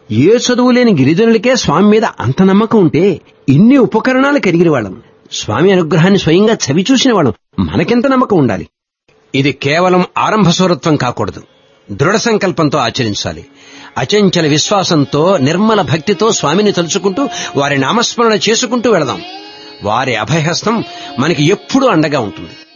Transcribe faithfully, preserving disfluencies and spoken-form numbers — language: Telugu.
ఏ చదువు లేని గిరిజనులకే స్వామి మీద అంత నమ్మకం ఉంటే ఇన్ని ఉపకరణాలు కలిగిన వాళ్ళం, స్వామి అనుగ్రహాన్ని స్వయంగా చవి చూసిన వాళ్ళం, మనకెంత నమ్మకం ఉండాలి. ఇది కేవలం ఆరంభ సూరత్వం కాకూడదు. దృఢ సంకల్పంతో ఆచరించాలి. అచంచల విశ్వాసంతో, నిర్మల భక్తితో స్వామిని తలుచుకుంటూ వారి నామస్మరణ చేసుకుంటూ వెళదాం. వారి అభయహస్తం మనకి ఎప్పుడూ అండగా ఉంటుంది.